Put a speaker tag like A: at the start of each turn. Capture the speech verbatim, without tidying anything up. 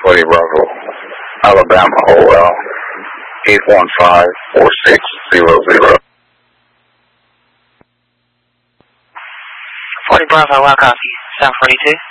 A: forty Bravo, Alabama, O L, eight one five, four six zero zero.
B: forty Bravo, I'll copy. seven forty-two.